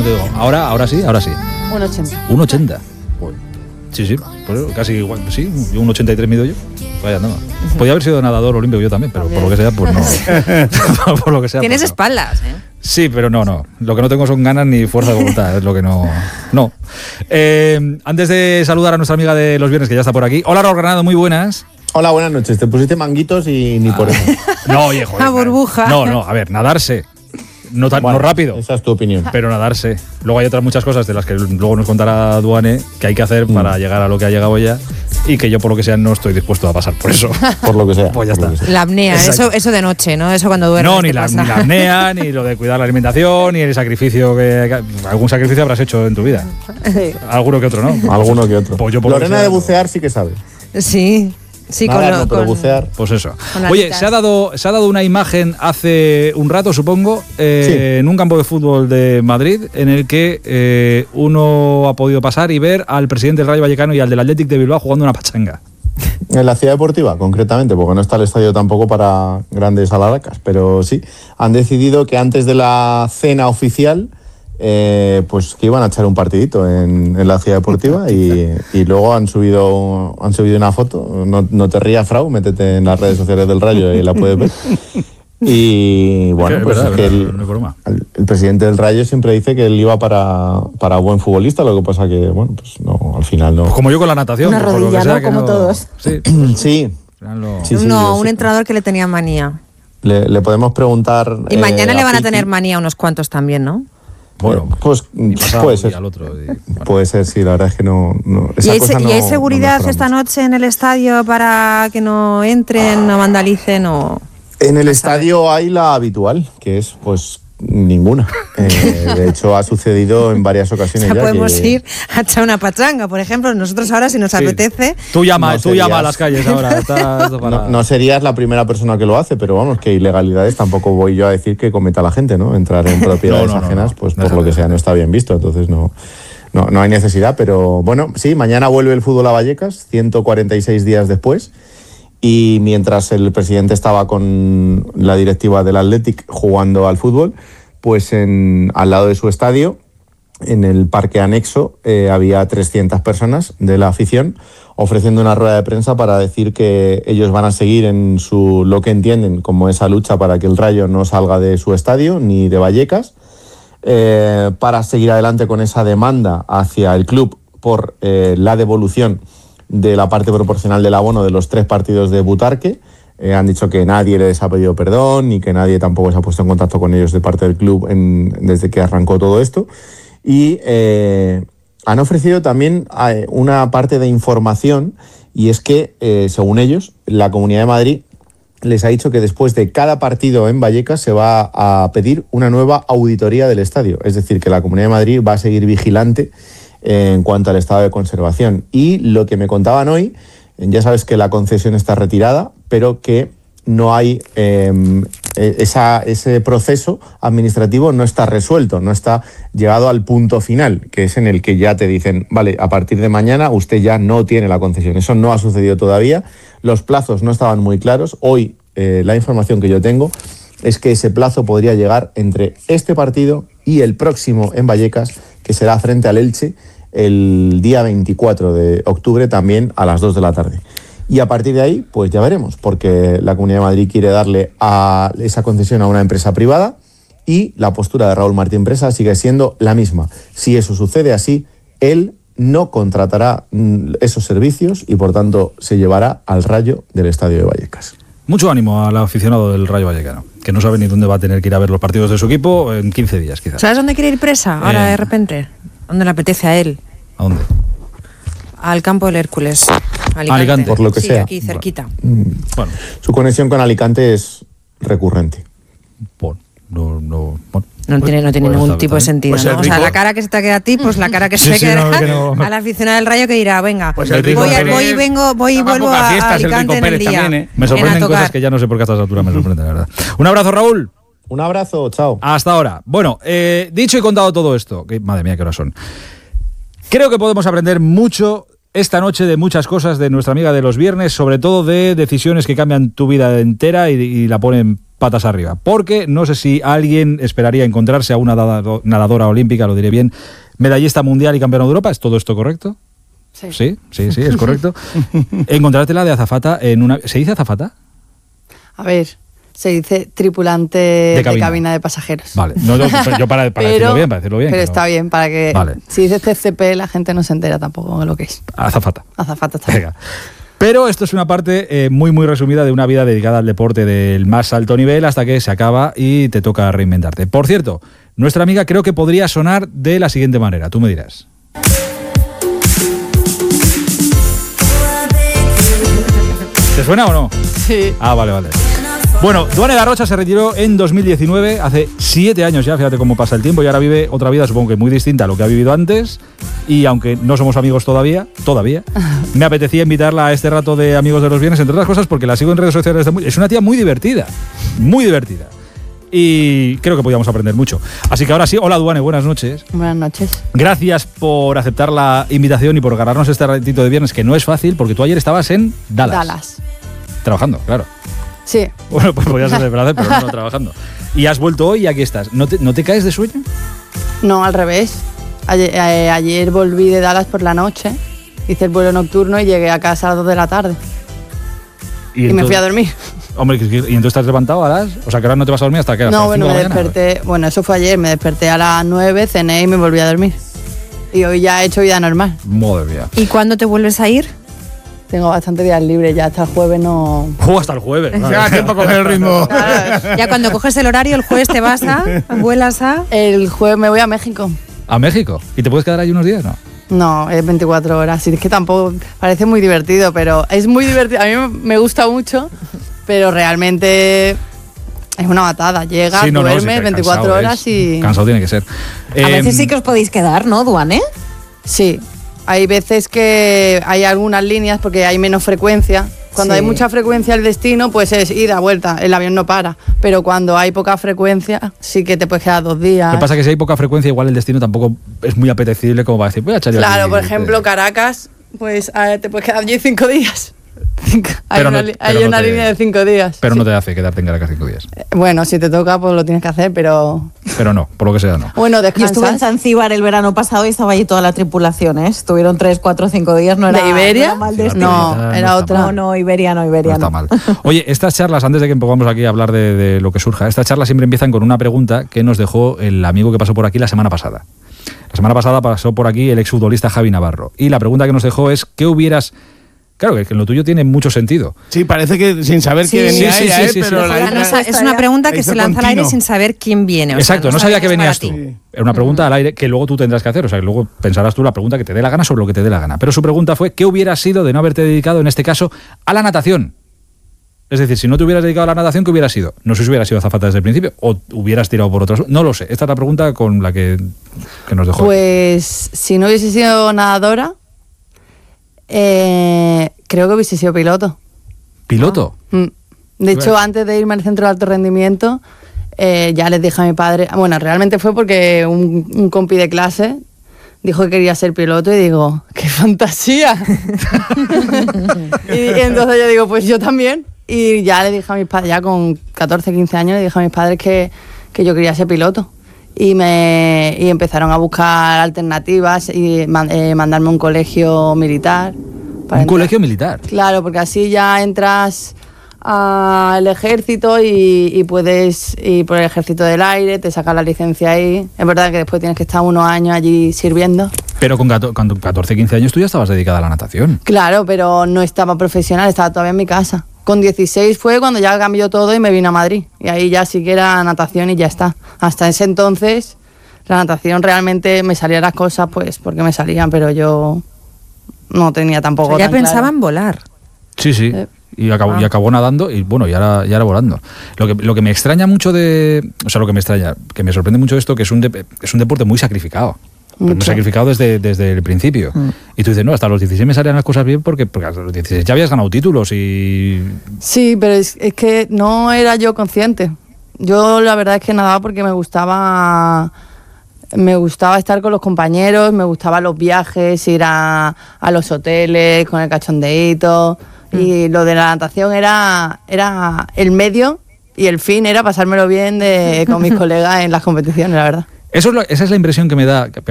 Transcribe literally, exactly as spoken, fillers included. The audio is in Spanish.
no te digo. Ahora, ahora sí, ahora sí. uno ochenta. uno ochenta. Sí, sí, pues casi igual, sí, un ochenta y tres mido yo. Vaya, no. Podía haber sido nadador olímpico yo también, pero por lo que sea, pues no. Por lo que sea. Tienes pues no. espaldas, ¿eh? Sí, pero no, no. Lo que no tengo son ganas ni fuerza de voluntad, es lo que no. No. Eh, antes de saludar a nuestra amiga de los viernes, que ya está por aquí. Hola, Raúl Granado, muy buenas. Hola, buenas noches. Te pusiste manguitos y ni ah. por eso. No, oye, joder. Una burbuja. No, no, a ver, nadarse. No, tan, bueno, no rápido. Esa es tu opinión. Pero nadarse. Luego hay otras muchas cosas de las que luego nos contará Duane que hay que hacer mm. para llegar a lo que ha llegado ella y que yo por lo que sea no estoy dispuesto a pasar por eso. Por lo que sea. Pues ya está. La apnea, eso, eso de noche, ¿no? Eso cuando duermes. No, ni la, ni la apnea, ni lo de cuidar la alimentación, ni el sacrificio que, que... Algún sacrificio habrás hecho en tu vida. Alguno que otro, ¿no? Alguno que otro. Pues yo Lorena de bucear sí que sabe. Sí. Sí, Nada, con, lo, no, pero con bucear. Pues eso. Oye, se ha dado se ha dado una imagen hace un rato, supongo, eh, sí. en un campo de fútbol de Madrid, en el que eh, uno ha podido pasar y ver al presidente del Rayo Vallecano y al del Athletic de Bilbao jugando una pachanga. En la ciudad deportiva, concretamente, porque no está el estadio tampoco para grandes alaracas, pero sí, han decidido que antes de la cena oficial, eh, pues que iban a echar un partidito en, en la ciudad deportiva y, y luego han subido han subido una foto. No, no te rías, Frau, métete en las redes sociales del Rayo y la puedes ver. Y bueno, es pues verdad, es que el, no el, el presidente del Rayo siempre dice que él iba para, para buen futbolista, lo que pasa que, bueno, pues no, al final no. Pues como yo con la natación. Una rodilla, lo que sea, ¿no? Como no, todos. Sí. Sí. Lo... sí, sí no, sí, un sí. entrenador que le tenía manía. Le, le podemos preguntar. Y mañana eh, le van a, a tener manía unos cuantos también, ¿no? Bueno, pues puede ser. Al otro y, bueno. Puede ser, sí, la verdad es que no. no esa ¿Y, hay, cosa ¿Y no, hay seguridad no esta noche en el estadio para que no entren, no vandalicen o...? En el estadio hay la habitual, que es pues ninguna. Eh, de hecho, ha sucedido en varias ocasiones. O sea, ya podemos que... ir a echar una pachanga, por ejemplo. Nosotros ahora, si nos sí. apetece... Tú llama, no tú serías... llama a las calles ahora. Está para... no, no serías la primera persona que lo hace, pero vamos, que ilegalidades tampoco voy yo a decir que cometa la gente, ¿no? Entrar en propiedades no, no, ajenas, no, pues no, por no, lo que sea, no está bien visto. Entonces no... No, no hay necesidad, pero bueno, sí, mañana vuelve el fútbol a Vallecas, ciento cuarenta y seis días después. Y mientras el presidente estaba con la directiva del Athletic jugando al fútbol, pues en, al lado de su estadio, en el parque anexo, eh, había trescientas personas de la afición ofreciendo una rueda de prensa para decir que ellos van a seguir en su lo que entienden como esa lucha para que el Rayo no salga de su estadio ni de Vallecas, eh, para seguir adelante con esa demanda hacia el club por eh, la devolución de la parte proporcional del abono de los tres partidos de Butarque. Eh, han dicho que nadie les ha pedido perdón y que nadie tampoco se ha puesto en contacto con ellos de parte del club en, desde que arrancó todo esto. Y eh, han ofrecido también eh, una parte de información, y es que, eh, según ellos, la Comunidad de Madrid les ha dicho que después de cada partido en Vallecas se va a pedir una nueva auditoría del estadio. Es decir, que la Comunidad de Madrid va a seguir vigilante en cuanto al estado de conservación. Y lo que me contaban hoy, ya sabes que la concesión está retirada, pero que no hay eh, esa, ese proceso administrativo no está resuelto, no está llegado al punto final, que es en el que ya te dicen, vale, a partir de mañana usted ya no tiene la concesión. Eso no ha sucedido todavía, los plazos no estaban muy claros. Hoy eh, la información que yo tengo es que ese plazo podría llegar entre este partido y el próximo en Vallecas, que será frente al Elche, el día veinticuatro de octubre, también a las dos de la tarde. Y a partir de ahí, pues ya veremos, porque la Comunidad de Madrid quiere darle a esa concesión a una empresa privada y la postura de Raúl Martín Presa sigue siendo la misma. Si eso sucede así, él no contratará esos servicios y, por tanto, se llevará al Rayo del Estadio de Vallecas. Mucho ánimo al aficionado del Rayo Vallecano, que no sabe ni dónde va a tener que ir a ver los partidos de su equipo en quince días, quizás. ¿Sabes dónde quiere ir Presa ahora eh... de repente? ¿Dónde le apetece a él? ¿A dónde? Al campo del Hércules. Alicante. Alicante, por lo que sí, sea. Aquí cerquita. Bueno. Su conexión con Alicante es recurrente. Bueno, no, no, bueno. No tiene, no tiene ningún tipo de sentido, pues ¿no? O sea, la cara que se te queda a ti, pues la cara que se sí, sí, queda no, que no. al aficionado del Rayo, que dirá, venga, pues voy, a, voy y vengo, voy y vuelvo a, fiestas, a Alicante el en el día. También, ¿eh? Me sorprenden cosas que ya no sé por qué a estas alturas me sorprenden, la verdad. Un abrazo, Raúl. Un abrazo, chao. Hasta ahora. Bueno, eh, dicho y contado todo esto, que madre mía, qué horas son. Creo que podemos aprender mucho esta noche de muchas cosas de nuestra amiga de los viernes, sobre todo de decisiones que cambian tu vida entera y, y la ponen patas arriba. Porque no sé si alguien esperaría encontrarse a una nadadora olímpica, lo diré bien, medallista mundial y campeona de Europa. ¿Es todo esto correcto? Sí. Sí, sí, sí, es correcto. Encontrártela de azafata en una... ¿Se dice azafata? A ver, se dice tripulante de cabina de, cabina de pasajeros. Vale, no, no, yo para, para pero, decirlo bien, para decirlo bien. Pero que está no. bien, para que... Vale. Si dices T C P, la gente no se entera tampoco de lo que es. Azafata. Azafata está bien. Venga. Pero esto es una parte eh, muy, muy resumida de una vida dedicada al deporte del más alto nivel hasta que se acaba y te toca reinventarte. Por cierto, nuestra amiga creo que podría sonar de la siguiente manera. Tú me dirás. ¿Te suena o no? Sí. Ah, vale, vale. Bueno, Duane Garrocha se retiró en dos mil diecinueve, hace siete años ya, fíjate cómo pasa el tiempo, y ahora vive otra vida, supongo que muy distinta a lo que ha vivido antes, y aunque no somos amigos todavía, todavía, me apetecía invitarla a este rato de Amigos de los Bienes, entre otras cosas porque la sigo en redes sociales. Es una tía muy divertida, muy divertida, y creo que podíamos aprender mucho. Así que ahora sí, hola Duane, buenas noches. Buenas noches. Gracias por aceptar la invitación y por ganarnos este ratito de viernes, que no es fácil, porque tú ayer estabas en Dallas. Dallas. Trabajando, claro. Sí. Bueno, pues podías ser de placer, pero no, no trabajando. Y has vuelto hoy y aquí estás. ¿No te, ¿no te caes de sueño? No, al revés. Ayer, eh, ayer volví de Dallas por la noche, hice el vuelo nocturno y llegué a casa a las dos de la tarde. Y, y entonces, me fui a dormir. Hombre, ¿y entonces te has levantado a las...? O sea, que ahora no te vas a dormir hasta que... No, bueno, me desperté... Bueno, eso fue ayer. Me desperté a las nueve, cené y me volví a dormir. Y hoy ya he hecho vida normal. Madre mía. ¿Y cuándo te vuelves a ir? Tengo bastante días libres, ya hasta el jueves no... ¡Oh, hasta el jueves! Ya da tiempo a coger el ritmo. Claro, ya cuando coges el horario, el jueves te vas a... ¿Vuelas a...? El jueves me voy a México. ¿A México? ¿Y te puedes quedar ahí unos días, no? No, es veinticuatro horas. Sí, es que tampoco... Parece muy divertido, pero es muy divertido. A mí me gusta mucho, pero realmente... Es una batada. Llegas, sí, no, duermes, no, sí, veinticuatro horas es, y... Cansado tiene que ser. A eh, veces sí que os podéis quedar, ¿no, Duane? Sí. Hay veces que hay algunas líneas porque hay menos frecuencia. Cuando sí. hay mucha frecuencia el destino, pues es ida, vuelta, el avión no para. Pero cuando hay poca frecuencia, sí que te puedes quedar dos días. Lo que pasa es que si hay poca frecuencia, igual el destino tampoco es muy apetecible como para decir, voy a echar yo Claro, aquí, por ejemplo, te... Caracas, pues te puedes quedar allí cinco días. hay pero una, no, hay pero una no te, línea de cinco días. Pero sí. no te hace quedarte en Caracas cinco días. Bueno, si te toca, pues lo tienes que hacer, pero... Pero no, por lo que sea, no. Bueno, descansas. Yo estuve en Zanzíbar el verano pasado y estaba allí toda la tripulación, ¿eh? Estuvieron tres, cuatro, cinco días, no era... ¿De Iberia? No, era, mal de no, no era no otra. No, no, Iberia no, Iberia no. no. Está mal. Oye, estas charlas, antes de que pongamos aquí a hablar de, de lo que surja, estas charlas siempre empiezan con una pregunta que nos dejó el amigo que pasó por aquí la semana pasada. La semana pasada pasó por aquí el exfutbolista Javi Navarro. Y la pregunta que nos dejó es, ¿qué hubieras... Claro, que en lo tuyo tiene mucho sentido. Sí, parece que sin saber sí, quién venía sí, ella, sí, ¿eh? sí, pero sí, la no, no, es una pregunta que se lanza al aire sin saber quién viene. O Exacto, sea, no, no sabía que venías venías tú. Sí. Era una pregunta al aire que luego tú tendrás que hacer. O sea, que luego pensarás tú la pregunta que te dé la gana sobre lo que te dé la gana. Pero su pregunta fue, ¿qué hubieras sido de no haberte dedicado, en este caso, a la natación? Es decir, si no te hubieras dedicado a la natación, ¿qué hubieras sido? No sé si hubieras sido azafata desde el principio o hubieras tirado por otros. No lo sé. Esta es la pregunta con la que, que nos dejó. Pues si no hubiese sido nadadora... Eh, creo que hubiese sido piloto. ¿Piloto? Ah. De hecho, antes de irme al centro de alto rendimiento, eh, ya les dije a mi padre... Bueno, realmente fue porque un, un compi de clase dijo que quería ser piloto y digo, ¡qué fantasía! y, y entonces yo digo, pues yo también. Y ya le dije a mis padres, ya con catorce, quince años, le dije a mis padres que, que yo quería ser piloto. Y, me, y empezaron a buscar alternativas y man, eh, mandarme a un colegio militar. ¿Un entrar. colegio militar? Claro, porque así ya entras al ejército y, y puedes ir por el ejército del aire, te sacas la licencia ahí. Es verdad que después tienes que estar unos años allí sirviendo. Pero con catorce, quince años tú ya estabas dedicada a la natación. Claro, pero no estaba profesional, estaba todavía en mi casa. Con dieciséis fue cuando ya cambió todo y me vine a Madrid. Y ahí ya sí que era natación y ya está. Hasta ese entonces, la natación realmente me salían las cosas pues porque me salían, pero yo no tenía tampoco. O sea, ya tan pensaba claro. en volar. Sí, sí. Eh. Y acabó, ah. y acabó nadando y bueno, y ahora, y ahora volando. Lo que, lo que me extraña mucho de... O sea, lo que me extraña, que me sorprende mucho esto, que es un, de, es un deporte muy sacrificado. Muy sacrificado desde, desde el principio. Mm. Y tú dices, no, hasta los dieciséis me salían las cosas bien porque, porque hasta los dieciséis ya habías ganado títulos y... Sí, pero es, es que no era yo consciente. Yo la verdad es que nadaba porque me gustaba... Me gustaba estar con los compañeros, me gustaban los viajes, ir a, a los hoteles con el cachondeíto. Mm. Y lo de la natación era, era el medio y el fin era pasármelo bien de, con mis colegas en las competiciones, la verdad. Eso es lo, esa es la impresión que me da, que